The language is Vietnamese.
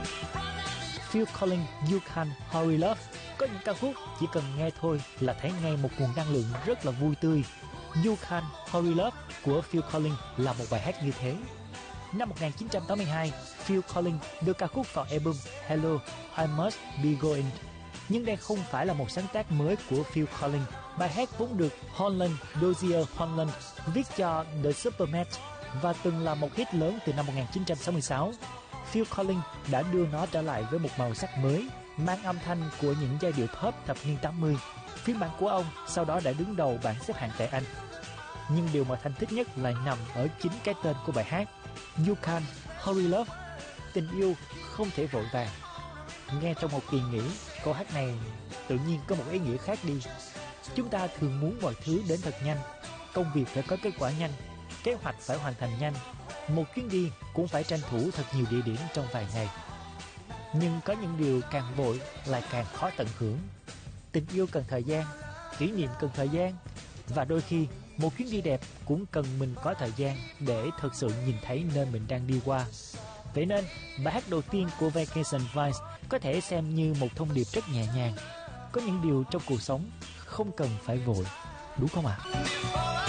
Phil Collins You Can Hurry Love. Có những ca khúc chỉ cần nghe thôi là thấy ngay một nguồn năng lượng rất là vui tươi. You Can Hurry Love của Phil Collins là một bài hát như thế. Năm 1982, Phil Collins đưa ca khúc vào album Hello, I Must Be Going. Nhưng đây không phải là một sáng tác mới của Phil Collins. Bài hát vốn được Holland Dozier Holland viết cho The Supermats và từng là một hit lớn từ năm 1966. Phil Collins đã đưa nó trở lại với một màu sắc mới, mang âm thanh của những giai điệu pop thập niên 80. Phiên bản của ông sau đó đã đứng đầu bảng xếp hạng tại Anh. Nhưng điều mà Thanh thích nhất lại nằm ở chính cái tên của bài hát, You Can Hurry Love. Tình yêu không thể vội vàng. Nghe trong một kỳ nghỉ, câu hát này tự nhiên có một ý nghĩa khác đi. Chúng ta thường muốn mọi thứ đến thật nhanh, công việc phải có kết quả nhanh, kế hoạch phải hoàn thành nhanh, một chuyến đi cũng phải tranh thủ thật nhiều địa điểm trong vài ngày. Nhưng có những điều càng vội lại càng khó tận hưởng. Tình yêu cần thời gian, kỷ niệm cần thời gian, và đôi khi một chuyến đi đẹp cũng cần mình có thời gian để thực sự nhìn thấy nơi mình đang đi qua. Vậy nên, bài hát đầu tiên của Vacation Vibes có thể xem như một thông điệp rất nhẹ nhàng. Có những điều trong cuộc sống không cần phải vội, đúng không ạ?